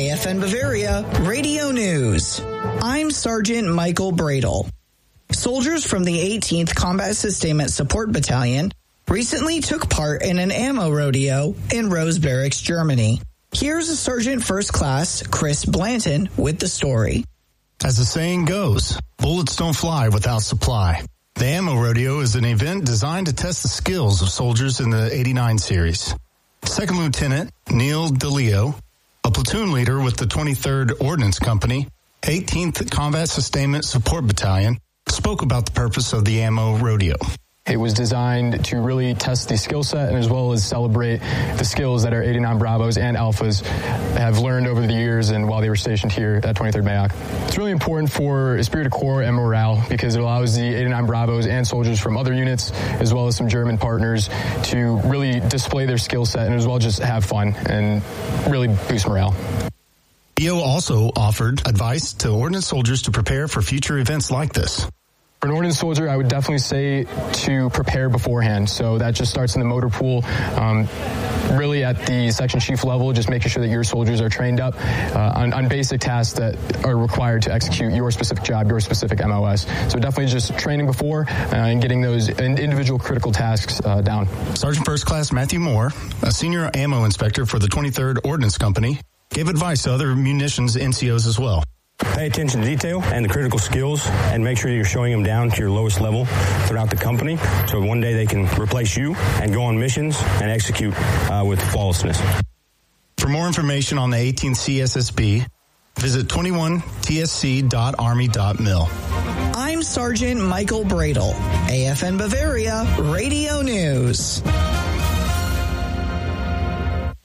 AFN Bavaria Radio News. I'm Sergeant Michael Bradle. Soldiers from the 18th Combat Sustainment Support Battalion recently took part in an ammo rodeo in Rose Barracks, Germany. Here's Sergeant First Class Chris Blanton with the story. As the saying goes, bullets don't fly without supply. The Ammo Rodeo is an event designed to test the skills of soldiers in the 89 series. Second Lieutenant Neil DeLeo, a platoon leader with the 23rd Ordnance Company, 18th Combat Sustainment Support Battalion, spoke about the purpose of the Ammo Rodeo. It was designed to really test the skill set and as well as celebrate the skills that our 89 Bravos and Alphas have learned over the years and while they were stationed here at 23rd Mayock. It's really important for esprit de corps and morale because it allows the 89 Bravos and soldiers from other units as well as some German partners to really display their skill set and as well just have fun and really boost morale. EO also offered advice to ordnance soldiers to prepare for future events like this. For an ordnance soldier, I would definitely say to prepare beforehand. So that just starts in the motor pool, really at the section chief level, just making sure that your soldiers are trained up on basic tasks that are required to execute your specific job, your specific MOS. So definitely just training before and getting those individual critical tasks down. Sergeant First Class Matthew Moore, a senior ammo inspector for the 23rd Ordnance Company, gave advice to other munitions NCOs as well. Pay attention to detail and the critical skills and make sure you're showing them down to your lowest level throughout the company so one day they can replace you and go on missions and execute with flawlessness. For more information on the 18th CSSB, visit 21tsc.army.mil. I'm Sergeant Michael Bradle, AFN Bavaria Radio News.